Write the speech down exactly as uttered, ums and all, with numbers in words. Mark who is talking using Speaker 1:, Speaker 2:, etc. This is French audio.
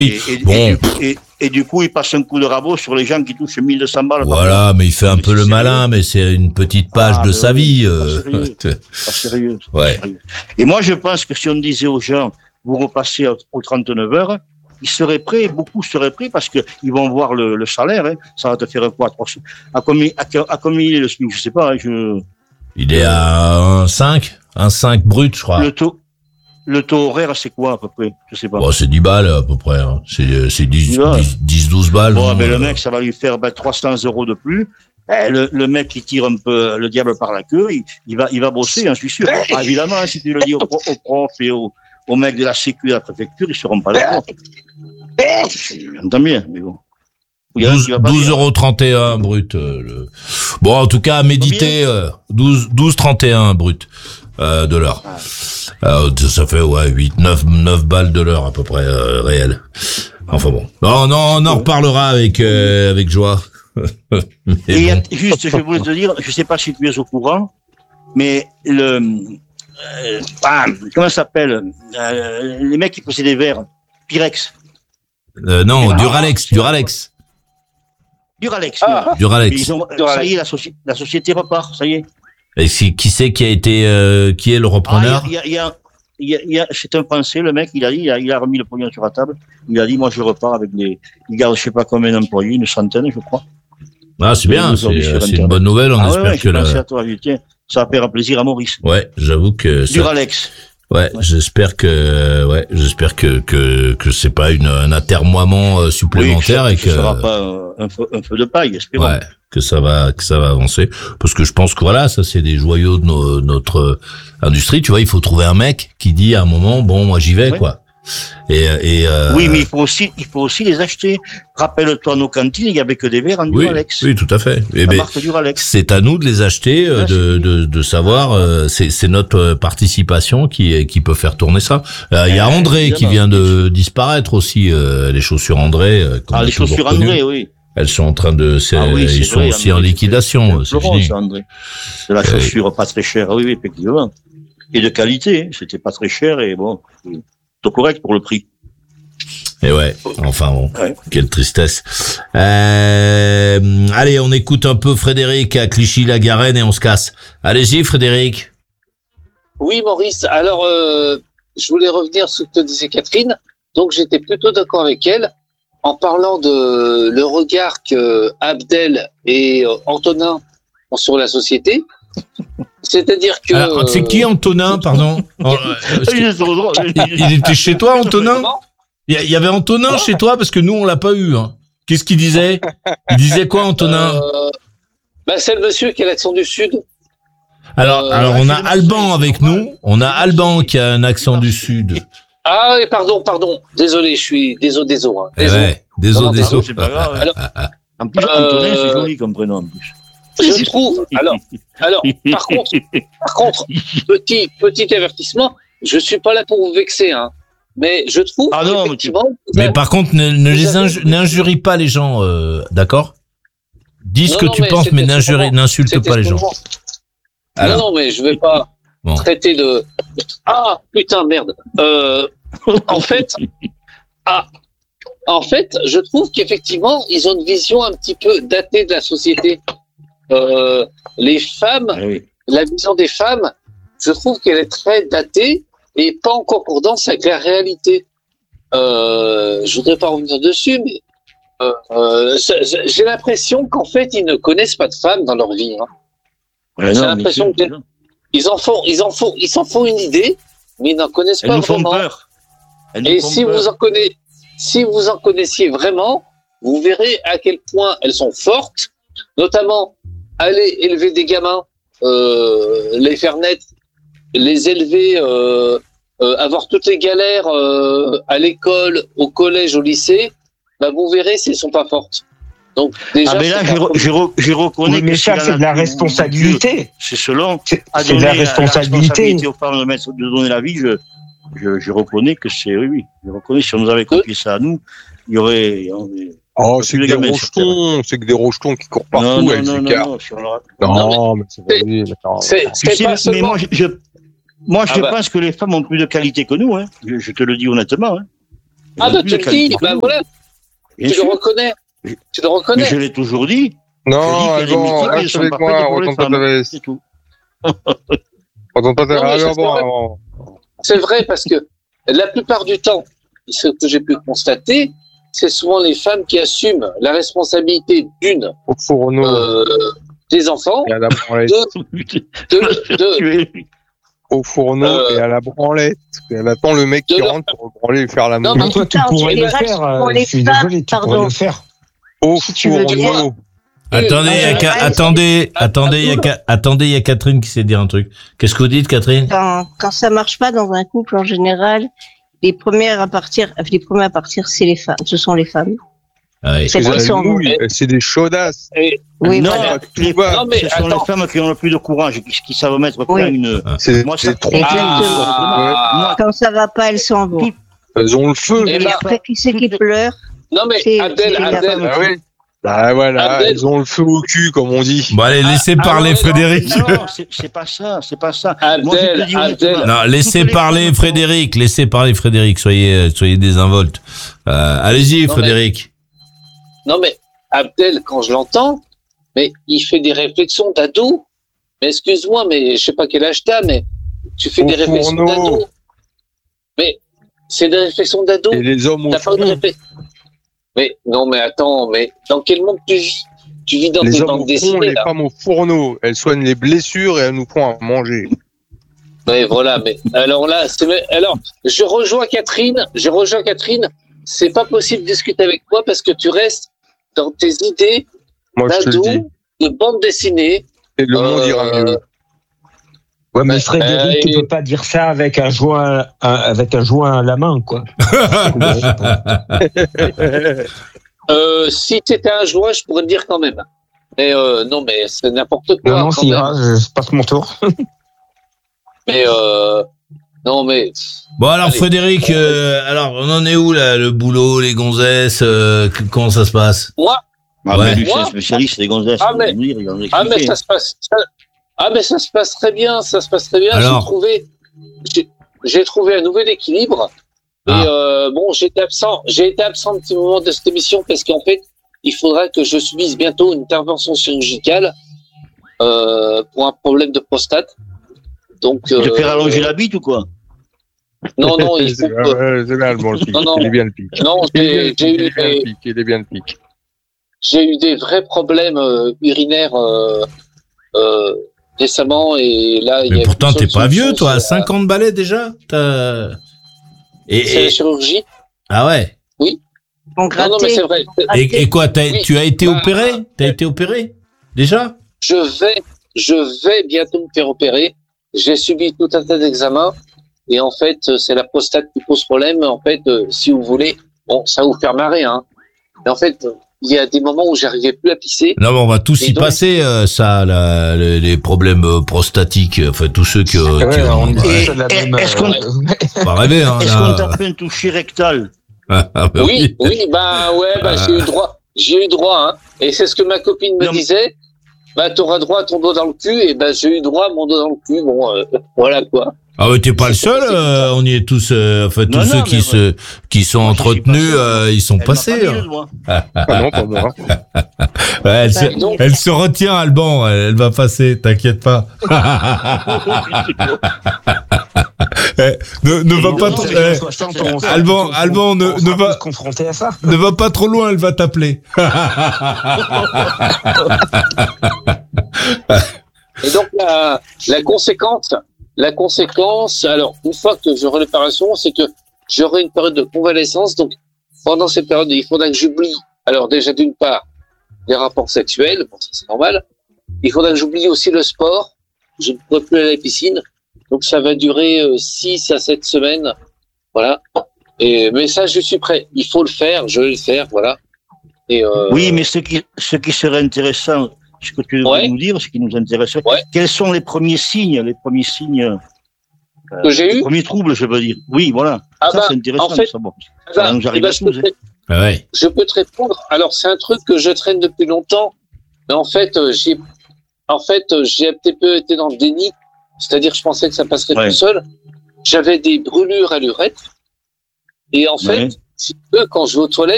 Speaker 1: Et, et, bon. et, et, et du coup, il passe un coup de rabot sur les gens qui touchent mille deux cents balles.
Speaker 2: Voilà, mais il fait un mais peu le sérieux. malin, mais c'est une petite page ah, de sa oui, vie. Euh...
Speaker 1: Pas sérieux. Pas sérieux.
Speaker 2: Ouais.
Speaker 1: Pas sérieux. Et moi, je pense que si on disait aux gens, vous repassez aux trente-neuf heures, ils seraient prêts, beaucoup seraient prêts, parce que ils vont voir le, le salaire, hein. Ça va te faire quoi, trois cents à combien, à, à combien il est le SMIC? Je sais pas, hein, je...
Speaker 2: Il est à un cinq, un cinq brut, je crois.
Speaker 1: Le taux, le taux horaire, c'est quoi, à peu près? Je sais pas.
Speaker 2: Bon, c'est dix balles, à peu près, hein. C'est, c'est dix, dix, douze balles.
Speaker 1: Bon, mais le mec, ça va lui faire, ben, trois cents euros de plus. Eh, le, le mec qui tire un peu le diable par la queue, il, il va, il va bosser, hein, je suis sûr. Ah, évidemment, si tu le dis aux pro, au profs et aux, aux mecs de la Sécu et de la préfecture, ils seront pas d'accord. J'entends bien, mais bon.
Speaker 2: douze euros trente et un brut. Euh, le... Bon, en tout cas, à méditer, euh, douze, douze trente et un brut euh, de l'heure. Ah. Euh, ça fait ouais huit, neuf, neuf balles de l'heure à peu près euh, réel. Enfin bon, non, non, on en reparlera avec euh, avec joie.
Speaker 1: Et bon. Juste, je voulais te dire, je sais pas si tu es au courant, mais le euh, ah, comment ça s'appelle euh, les mecs qui possédaient des verres, Pyrex.
Speaker 2: Euh, non, Duralex, Duralex.
Speaker 1: Duralex.
Speaker 2: Ah, Duralex.
Speaker 1: Ils ont, ça y est, la, soci- la société repart, ça y est.
Speaker 2: Et c'est, qui c'est qui a été, euh, qui est le repreneur?
Speaker 1: Ah, il y a, il y a, il y a, il y a, c'est un Français, le mec, il a dit, il a, il a remis le pognon sur la table. Il a dit, moi, je repars avec des, il garde, je sais pas combien d'employés, une centaine, je crois.
Speaker 2: Ah, c'est bien, c'est, c'est une bonne nouvelle, on
Speaker 1: ah,
Speaker 2: espère
Speaker 1: ouais, ouais,
Speaker 2: que la...
Speaker 1: à toi, tiens, ça va faire un plaisir à Maurice.
Speaker 2: Ouais, j'avoue que ça...
Speaker 1: Duralex.
Speaker 2: Ouais, ouais, j'espère que, ouais, j'espère que, que, que c'est pas une, un atermoiement supplémentaire
Speaker 1: oui,
Speaker 2: et
Speaker 1: que
Speaker 2: que.
Speaker 1: Ce sera pas un feu, un feu de paille, espérons.
Speaker 2: Ouais, que ça va, que ça va avancer. Parce que je pense que voilà, ça c'est des joyaux de nos, notre industrie. Tu vois, il faut trouver un mec qui dit à un moment, bon, moi j'y vais, ouais. quoi. Et, et euh...
Speaker 1: oui, mais il faut aussi, il faut aussi les acheter. Rappelle-toi, nos cantines, il y avait que des verres en
Speaker 2: oui,
Speaker 1: Duralex.
Speaker 2: Oui, tout à fait. Et ben, c'est à nous de les acheter, ah, de, de, de savoir. Euh, c'est, c'est notre participation qui, qui peut faire tourner ça. Euh, il y a André évidemment. Qui vient de disparaître aussi. Euh, les chaussures André. Euh,
Speaker 1: ah, les chaussures
Speaker 2: connues.
Speaker 1: André, oui.
Speaker 2: Elles sont en train de, c'est, ah oui, c'est ils sont vrai, aussi André, en liquidation. C'est, c'est fini.
Speaker 1: C'est André. C'est la chaussure euh, pas très chère. Oui, oui, effectivement. Et de qualité. C'était pas très cher et bon. C'est correct pour le prix.
Speaker 2: Et ouais, enfin bon, ouais. Quelle tristesse. Euh, allez, on écoute un peu Frédéric à Clichy-la-Garenne et on se casse. Allez-y, Frédéric.
Speaker 3: Oui, Maurice. Alors, euh, je voulais revenir sur ce que disait Catherine. Donc, j'étais plutôt d'accord avec elle en parlant de le regard que Abdel et euh, Antonin ont sur la société. C'est-à-dire que...
Speaker 2: Alors, c'est qui Antonin, pardon? oh, Il était chez toi, Antonin? Il y avait Antonin chez toi parce que nous on l'a pas eu. Hein. Qu'est-ce qu'il disait? Il disait quoi, Antonin? euh,
Speaker 3: bah c'est le monsieur qui a l'accent du sud.
Speaker 2: Alors, euh, alors on a Alban avec nous. On a Alban qui a un accent du sud.
Speaker 3: Ah oui, pardon, pardon. Désolé, je suis désolé, désolé. Hein.
Speaker 2: Désolé, ouais, désolé, désolé.
Speaker 1: C'est pas grave. Alors, en plus, Antonin, c'est joli comme prénom en plus.
Speaker 3: Je trouve. Alors, alors, par contre, par contre, petit, petit avertissement. Je suis pas là pour vous vexer, hein. Mais je trouve
Speaker 1: ah non,
Speaker 3: effectivement.
Speaker 2: Mais, mais par contre, ne, ne les inju- n'injurie pas les gens, euh, d'accord? Dis ce non, que non, tu mais penses, mais n'injurie, n'insulte pas les gens.
Speaker 3: Alors. Non, non, mais je vais pas bon. traiter de. Ah putain, merde. Euh, en fait, ah, en fait, je trouve qu'effectivement, ils ont une vision un petit peu datée de la société. Euh, les femmes, ah oui. La vision des femmes, je trouve qu'elle est très datée. Et pas en concordance avec la réalité. Euh, je voudrais pas revenir dessus, mais euh, euh, j'ai l'impression qu'en fait ils ne connaissent pas de femmes dans leur vie. Hein. Ouais, j'ai non, l'impression qu'ils en font, ils en font, ils s'en font une idée, mais ils n'en connaissent
Speaker 1: Elles
Speaker 3: pas
Speaker 1: nous
Speaker 3: vraiment.
Speaker 1: Font peur. Elles
Speaker 3: Et si peur. vous en connaissez, si vous en connaissiez vraiment, vous verrez à quel point elles sont fortes, notamment aller élever des gamins, euh, les faire naître. Les élever, euh, euh, avoir toutes les galères euh, à l'école, au collège, au lycée, bah vous verrez si elles sont pas fortes. Donc déjà,
Speaker 1: ah mais là, je, re, je, re, je reconnais oui,
Speaker 4: mais
Speaker 1: que
Speaker 4: ça, c'est, c'est de la responsabilité.
Speaker 1: C'est selon.
Speaker 4: C'est, c'est de la responsabilité.
Speaker 1: La responsabilité aux femmes de, mettre, de donner la vie. Je, je, je reconnais que c'est oui, oui. Je reconnais si on nous avait confié ça à nous, il y aurait. On,
Speaker 5: Oh, c'est que des rojetons, c'est que des rojetons qui courent partout
Speaker 1: non, non,
Speaker 5: avec
Speaker 1: non,
Speaker 5: des
Speaker 1: non,
Speaker 5: cartes.
Speaker 1: non, sur le...
Speaker 5: non, non, mais c'est vrai, d'accord.
Speaker 3: C'est, c'est
Speaker 1: sais,
Speaker 3: pas
Speaker 1: mais
Speaker 3: seulement...
Speaker 1: moi, je, je, moi, je
Speaker 3: ah bah.
Speaker 1: pense que les femmes ont plus de qualité que nous, hein. Je, je te le dis honnêtement, hein.
Speaker 3: Ah bah tu le dis, bah voilà. Bien tu sûr. le reconnais. Tu le reconnais.
Speaker 1: Mais je l'ai toujours dit.
Speaker 5: Non, bon, reste avec moi, retourne pas ta veste.
Speaker 1: C'est tout.
Speaker 5: Retourne pas ta veste. Bon,
Speaker 3: c'est vrai parce que la plupart du temps, ce que j'ai pu constater, c'est souvent les femmes qui assument la responsabilité d'une
Speaker 5: au fourneau
Speaker 3: euh, des enfants,
Speaker 5: et à la branlette.
Speaker 3: De, de, de,
Speaker 5: au fourneau euh, et à la branlette. Et elle attend le mec qui leur... rentre pour branler et faire la
Speaker 4: main. Non, toi, tu pourrais le faire. Euh, je suis désolé, tu pourrais le faire.
Speaker 5: Au si fourneau.
Speaker 2: Attendez, il y a, attendez, attendez, il y a, attendez, il y a Catherine qui sait dire un truc. Qu'est-ce que vous dites, Catherine?
Speaker 6: Quand, quand ça marche pas dans un couple, en général, les premières à partir, les premières à partir, c'est les femmes, ce sont les femmes.
Speaker 2: Ah oui.
Speaker 5: C'est, c'est des chaudasses.
Speaker 6: Et, oui,
Speaker 1: non,
Speaker 6: voilà.
Speaker 1: les, non, mais ce sont attends. les femmes qui ont le plus de courage, qui, qui savent mettre oui. une.
Speaker 5: Ah. C'est, moi, c'est trop.
Speaker 6: Ah. Quand ça va pas, elles s'en vont.
Speaker 5: Elles ont le feu.
Speaker 6: Et, et après, qui c'est qui pleure?
Speaker 3: Non mais c'est, Adèle, c'est Adèle.
Speaker 5: Ah oui. Bah voilà, Adèle. Ils ont le feu au cul, comme on dit.
Speaker 2: Bon allez, laissez ah, parler ah, Frédéric.
Speaker 1: Non, non c'est, c'est pas ça, c'est pas ça.
Speaker 3: Adèle, Moi, je te dis, Adèle.
Speaker 2: Non, laissez parler Frédéric, laissez parler Frédéric, soyez, soyez désinvolte. Euh, allez-y, non, Frédéric.
Speaker 3: Mais, non mais, Abdel, quand je l'entends, mais il fait des réflexions d'ado. Mais excuse-moi, mais je sais pas quel âge t'as, mais tu fais au des réflexions fourneau. d'ado. Mais, c'est des réflexions d'ado.
Speaker 5: Et les hommes au fond.
Speaker 3: Mais non, mais attends, mais dans quel monde tu vis? Tu vis dans
Speaker 5: les
Speaker 3: tes
Speaker 5: hommes
Speaker 3: bandes
Speaker 5: au
Speaker 3: dessinées.
Speaker 5: Fond, les femmes au fourneau, elles soignent les blessures et elles nous font à manger.
Speaker 3: Mais voilà, mais alors là, c'est alors je rejoins Catherine, je rejoins Catherine. C'est pas possible de discuter avec toi parce que tu restes dans tes idées
Speaker 5: Moi,
Speaker 3: d'ado, de bande dessinée.
Speaker 5: Et le monde euh, ira mieux.
Speaker 4: Ouais, mais Frédéric, euh, tu peux pas dire ça avec un joint, un, avec un joint à la main, quoi.
Speaker 3: euh, si c'était un joint, je pourrais te dire quand même. Mais euh, non, mais c'est n'importe quoi.
Speaker 4: Non, non, c'est ira, je passe mon tour.
Speaker 3: mais euh, non, mais.
Speaker 2: Bon alors allez. Frédéric, euh, alors on en est où là, le boulot, les gonzesses, euh, comment ça se passe?
Speaker 3: Moi.
Speaker 1: Ah ouais. mais moi, spécialiste des gonzesses.
Speaker 3: Ah mais, dire, ah, mais ça se passe. Ça... Ah mais ça se passe très bien, ça se passe très bien. Alors... J'ai trouvé, j'ai, j'ai trouvé un nouvel équilibre. Ah. Et euh, bon, j'étais absent, j'ai été absent un petit moment de cette émission parce qu'en fait, il faudra que je subisse bientôt une intervention chirurgicale euh, pour un problème de prostate. Donc.
Speaker 1: Tu euh, fais rallonger la bite ou quoi?
Speaker 3: Non non, il faut.
Speaker 5: Que... C'est bien le bon le pic. Non, non. Il est bien le pic.
Speaker 3: Non, j'ai, j'ai eu.
Speaker 5: Il est bien le pic. Il est bien le pic.
Speaker 3: J'ai eu des vrais problèmes euh, urinaires. Euh, euh, récemment et là il
Speaker 2: mais
Speaker 3: y a
Speaker 2: pourtant t'es pas vieux toi, cinquante balais déjà t'as...
Speaker 3: Et, c'est et... la chirurgie.
Speaker 2: Ah ouais.
Speaker 3: Oui. Non, non mais c'est vrai.
Speaker 2: Et, et quoi t'as, oui. tu as été bah, opéré t'as euh, été opéré déjà?
Speaker 3: Je vais je vais bientôt me faire opérer. J'ai subi tout un tas d'examens et en fait c'est la prostate qui pose problème. En fait euh, si vous voulez, bon ça va vous faire marrer hein. Mais en fait il y a des moments où j'arrivais plus à pisser.
Speaker 2: Non, mais on va tous y donc... passer, euh, ça, la, les, les problèmes euh, prostatiques, enfin, tous ceux qui, euh,
Speaker 1: ouais,
Speaker 2: qui
Speaker 1: ont... On ouais. est, est-ce qu'on...
Speaker 2: On va rêver, hein,
Speaker 1: est-ce là... qu'on t'a fait un toucher rectal?
Speaker 2: Ah, bah
Speaker 3: oui, oui, oui, bah, ouais, bah, ah. j'ai eu droit, j'ai eu droit, hein. Et c'est ce que ma copine me non. disait. Bah, t'auras droit à ton doigt dans le cul, et bah, j'ai eu droit à mon doigt dans le cul. Bon, euh, voilà, quoi.
Speaker 2: Ah ouais, t'es pas le seul, euh, on y est tous, euh, enfin tous non, ceux non, qui se, ouais. qui sont moi, entretenus, euh, ils sont elle passés. Hein.
Speaker 5: Ah non, pas moi.
Speaker 2: Ouais, elle, se, donc... elle se retient, Alban, elle, elle va passer, t'inquiète pas. eh, ne ne va pas trop, eh, Alban, Alban, ne, ne va,
Speaker 4: confronté à ça.
Speaker 2: Ne va pas trop loin, elle va t'appeler.
Speaker 3: Et donc la, la conséquence. La conséquence, alors, une fois que j'aurai l'opération, c'est que j'aurai une période de convalescence. Donc, pendant cette période, il faudra que j'oublie, alors déjà d'une part, les rapports sexuels, bon, ça c'est normal. Il faudra que j'oublie aussi le sport. Je ne pourrai plus aller à la piscine. Donc, ça va durer euh, six à sept semaines. Voilà. Et, mais ça, je suis prêt. Il faut le faire, je vais le faire, voilà. Et, euh...
Speaker 1: Oui, mais ce qui, ce qui serait intéressant, ce que tu devrais ouais. nous dire, ce qui nous intéresse, ouais. quels sont les premiers signes, les premiers signes euh,
Speaker 3: que j'ai eu,
Speaker 1: les premiers troubles, je veux dire. Oui, voilà.
Speaker 3: Ah
Speaker 1: ça,
Speaker 3: bah,
Speaker 1: c'est intéressant
Speaker 3: en fait,
Speaker 1: de savoir. Ça bah, nous arrive
Speaker 3: bah,
Speaker 1: à tous.
Speaker 3: Je, peux
Speaker 2: ah ouais.
Speaker 3: je peux te répondre. Alors, c'est un truc que je traîne depuis longtemps, mais en fait, j'ai, en fait, j'ai un petit peu été dans le déni. C'est-à-dire, je pensais que ça passerait ouais. tout seul. J'avais des brûlures à l'urètre, et en fait, ouais. si eux, quand je vais aux toilettes,